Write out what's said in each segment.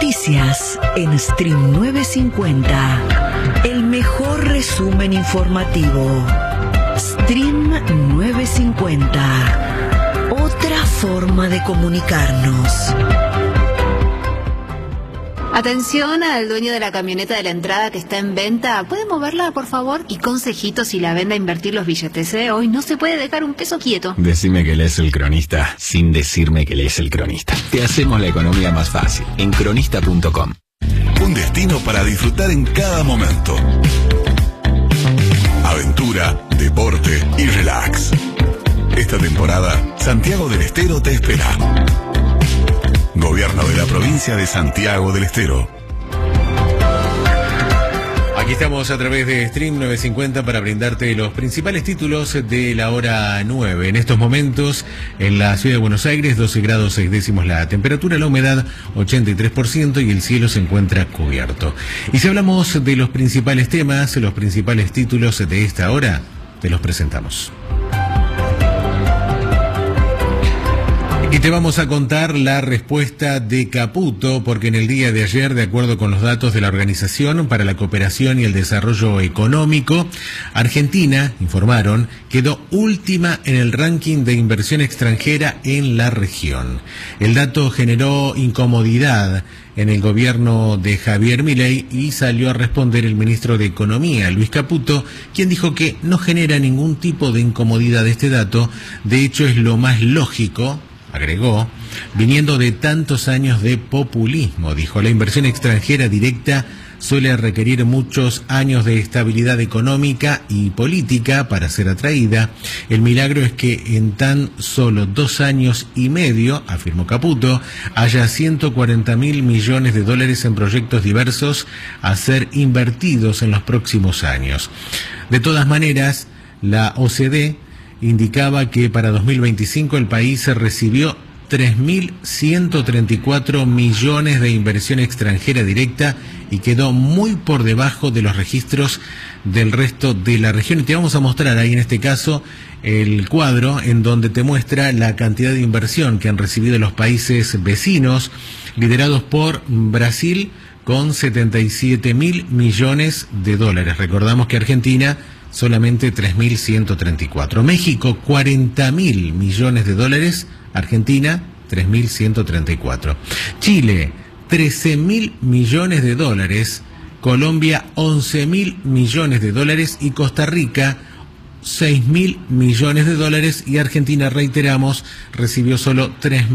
Noticias en Stream 950. El mejor resumen informativo. Stream 950. Otra forma de comunicarnos. Atención al dueño de la camioneta de la entrada que está en venta. ¿Puede moverla, por favor? Y consejitos si la vende a invertir los billetes, ¿eh? Hoy no se puede dejar un peso quieto. Decime que lees El Cronista sin decirme que lees El Cronista. Te hacemos la economía más fácil en cronista.com. Un destino para disfrutar en cada momento. Aventura, deporte y relax. Esta temporada, Santiago del Estero te espera. Gobierno de la provincia de Santiago del Estero. Aquí estamos a través de Stream 950 para brindarte los principales títulos de la hora 9. En estos momentos, en la ciudad de Buenos Aires, 12 grados 6 décimos la temperatura, la humedad 83% y el cielo se encuentra cubierto. Y si hablamos de los principales temas, los principales títulos de esta hora, te los presentamos. Y te vamos a contar la respuesta de Caputo, porque en el día de ayer, de acuerdo con los datos de la Organización para la Cooperación y el Desarrollo Económico, Argentina, informaron, quedó última en el ranking de inversión extranjera en la región. El dato generó incomodidad en el gobierno de Javier Milei y salió a responder el ministro de Economía, Luis Caputo, quien dijo que no genera ningún tipo de incomodidad este dato, de hecho es lo más lógico, agregó, viniendo de tantos años de populismo. Dijo, la inversión extranjera directa suele requerir muchos años de estabilidad económica y política para ser atraída. El milagro es que en tan solo 2 años y medio, afirmó Caputo, haya 140.000 millones de dólares en proyectos diversos a ser invertidos en los próximos años. De todas maneras, la OCDE indicaba que para 2025 el país recibió 3.134 millones de inversión extranjera directa y quedó muy por debajo de los registros del resto de la región. Y te vamos a mostrar ahí en este caso el cuadro en donde te muestra la cantidad de inversión que han recibido los países vecinos, liderados por Brasil con 77.000 millones de dólares. Recordamos que Argentina solamente 3.134. México, 40.000 millones de dólares. Argentina, 3.134. Chile, 13.000 millones de dólares. Colombia, 11.000 millones de dólares. Y Costa Rica, 6.000 millones de dólares. Y Argentina, reiteramos, recibió solo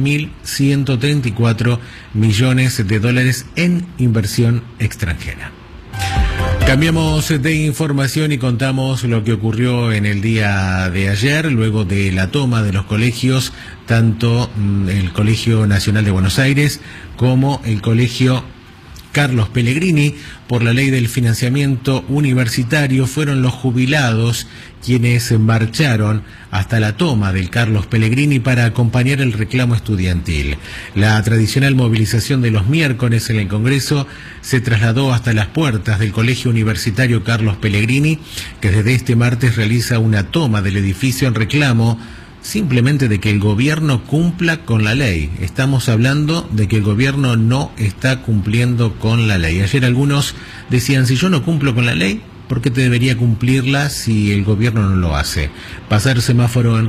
3.134 millones de dólares en inversión extranjera. Cambiamos de información y contamos lo que ocurrió en el día de ayer, luego de la toma de los colegios, tanto el Colegio Nacional de Buenos Aires como el Colegio Carlos Pellegrini. Por la ley del financiamiento universitario, fueron los jubilados quienes marcharon hasta la toma del Carlos Pellegrini para acompañar el reclamo estudiantil. La tradicional movilización de los miércoles en el Congreso se trasladó hasta las puertas del Colegio Universitario Carlos Pellegrini, que desde este martes realiza una toma del edificio en reclamo simplemente de que el gobierno cumpla con la ley. Estamos hablando de que el gobierno no está cumpliendo con la ley. Ayer algunos decían, si yo no cumplo con la ley, ¿por qué te debería cumplirla si el gobierno no lo hace? Pasar semáforo en